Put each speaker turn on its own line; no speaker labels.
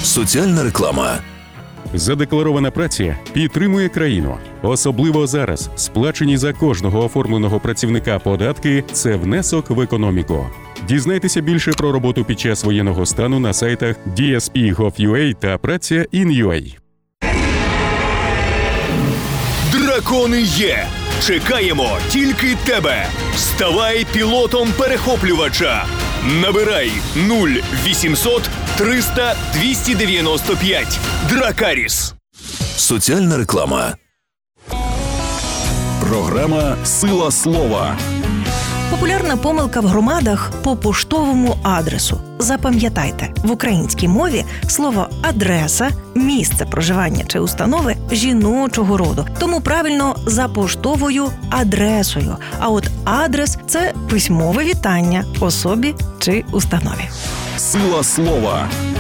Соціальна реклама.
Задекларована праця підтримує країну. Особливо зараз сплачені за кожного оформленого працівника податки – це внесок в економіку. Дізнайтеся більше про роботу під час воєнного стану на сайтах DSP.gov.ua та Праця.in.ua.
Дракони є! Чекаємо тільки тебе! Ставай пілотом перехоплювача! Набирай 0800 300 295. Дракаріс.
Соціальна реклама.
Програма «Сила слова».
Популярна помилка в громадах по поштовому адресу. Запам'ятайте, в українській мові слово «адреса» – місце проживання чи установи жіночого роду. Тому правильно за поштовою адресою. А от адрес – це письмове вітання особі чи установі.
«Сила слова».